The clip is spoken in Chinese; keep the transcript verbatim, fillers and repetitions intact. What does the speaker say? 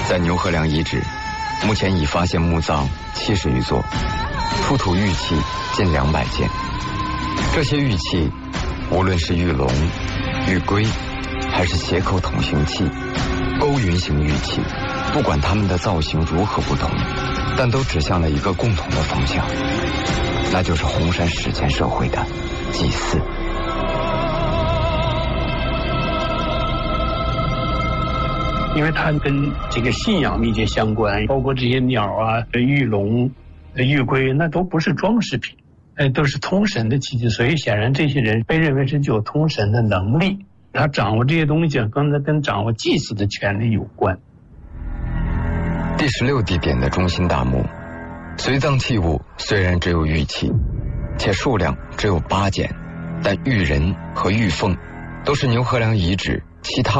在牛河梁遗址，目前已发现墓葬七十余座，出土玉器近两百件。这些玉器，无论是玉龙、玉龟，还是斜口筒形器、勾云形玉器，不管它们的造型如何不同，但都指向了一个共同的方向，那就是红山史前社会的祭祀。 因为它跟这个信仰密切相关，包括这些鸟啊、玉龙、玉龟，那都不是装饰品，哎，都是通神的器具。所以显然这些人被认为是具有通神的能力，他掌握这些东西，跟他跟掌握祭祀的权利有关。 第十六地点的中心大墓，随葬器物虽然只有玉器，且数量只有八件，但玉人和玉凤都是牛河梁遗址其他